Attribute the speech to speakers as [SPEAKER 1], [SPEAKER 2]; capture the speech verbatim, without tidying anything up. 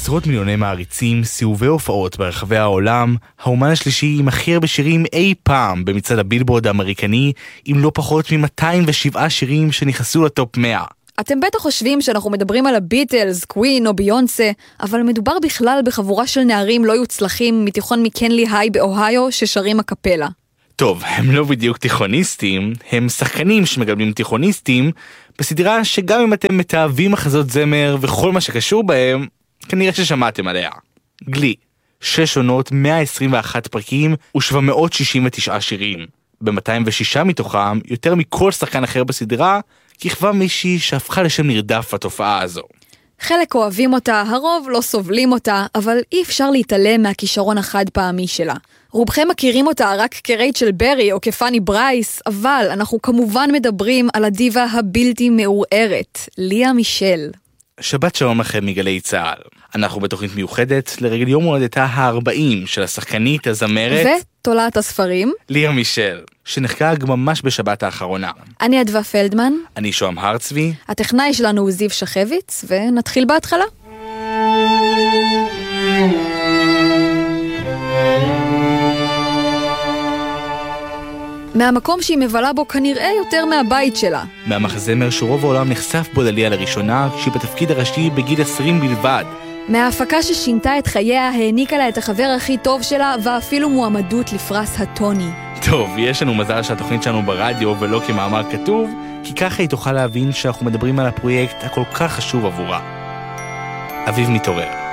[SPEAKER 1] עשרות מיליוני מעריצים, סיבובי הופעות ברחבי העולם, האומן השלישי עם הכי הרבה שירים אי פעם במצעד הבילבורד האמריקני, עם לא פחות מ-מאתיים ושבעה שירים שנכנסו לטופ מאה.
[SPEAKER 2] אתם בטח חושבים שאנחנו מדברים על הביטלס, קווין או ביונסה, אבל מדובר בכלל בחבורה של נערים לא יוצלחים מתיכון מקנלי היי באוהיו ששרים הקפלה.
[SPEAKER 1] טוב, הם לא בדיוק תיכוניסטים, הם שחקנים שמגלמים תיכוניסטים, בסדרה שגם אם אתם מתאהבים מחזות זמר וכל מה שקשור בהם, כנראה ששמעתם עליה. גלי, שש עונות, מאה עשרים ואחת פרקים ו-שבע מאות שישים ותשעה שירים. ב-מאתיים ושש מתוכם, יותר מכל שחקן אחר בסדרה, כיכבה מישהי שהפכה לשם נרדף לתופעה הזו.
[SPEAKER 2] חלק אוהבים אותה, הרוב לא סובלים אותה, אבל אי אפשר להתעלם מהכישרון החד פעמי שלה. רובכם מכירים אותה רק כרייצ'ל ברי או כפני ברייס, אבל אנחנו כמובן מדברים על הדיבה הבלתי מעורערת, ליה מישל.
[SPEAKER 1] שבת שלום לכם מגלי צהל. אנחנו בתוכנית מיוחדת לרגל יום הולדתה ה-ארבעים של השחקנית, הזמרת
[SPEAKER 2] ותולעת הספרים
[SPEAKER 1] ליה מישל, שנחגג ממש בשבת האחרונה.
[SPEAKER 2] אני אדווה פלדמן,
[SPEAKER 1] אני שוהם הרצבי,
[SPEAKER 2] הטכנאי שלנו הוא זיו שחביץ, ונתחיל בהתחלה. מהמקום שהיא מבלה בו כנראה יותר מהבית שלה.
[SPEAKER 1] מהמחזמר שרוב העולם נחשף בו לליה לראשונה, כשהיא בתפקיד הראשי בגיל עשרים בלבד.
[SPEAKER 2] מההפקה ששינתה את חייה, העניקה לה את החבר הכי טוב שלה, ואפילו מועמדות לפרס הטוני.
[SPEAKER 1] טוב, יש לנו מזל שהתוכנית שלנו ברדיו ולא כמאמר כתוב, כי ככה היא תוכל להבין שאנחנו מדברים על הפרויקט הכל כך חשוב עבורה. אביב מתעורר.